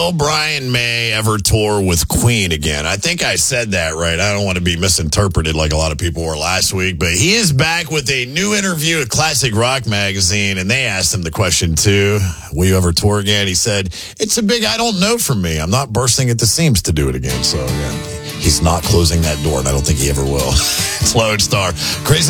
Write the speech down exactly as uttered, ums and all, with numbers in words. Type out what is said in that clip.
Will Brian May ever tour with Queen again? I think I said that right. I don't want to be misinterpreted like a lot of people were last week, but he is back with a new interview at Classic Rock Magazine, and they asked him the question too, will you ever tour again? He said, it's a big I don't know for me. I'm not bursting at the seams to do it again. So, yeah, he's not closing that door, and I don't think he ever will. It's Lodestar. Crazy.